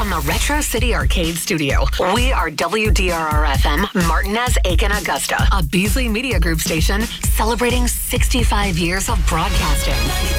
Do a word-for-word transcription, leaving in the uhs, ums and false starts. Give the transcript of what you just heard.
from the Retro City Arcade Studio. We are W D R R F M, Martinez, Aiken, Augusta, a Beasley Media Group station celebrating sixty-five years of broadcasting.